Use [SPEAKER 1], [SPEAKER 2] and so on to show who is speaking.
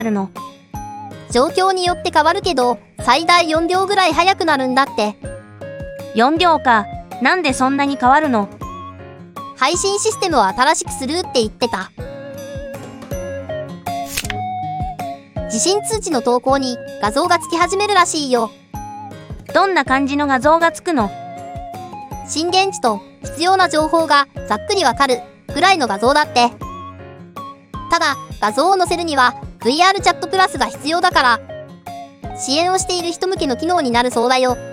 [SPEAKER 1] るの？
[SPEAKER 2] 状況によって変わるけど、最大4秒ぐらい早くなるんだって。
[SPEAKER 1] 4秒か。なんでそんなに変わるの？
[SPEAKER 2] 配信システムを新しくするって言ってた。地震通知の投稿に画像がつき始めるらしいよ。
[SPEAKER 1] どんな感じの画像がつくの？
[SPEAKER 2] 震源地と必要な情報がざっくりわかるくらいの画像だって。ただ、画像を載せるには VR チャットプラスが必要だから、支援をしている人向けの機能になるそうだよ。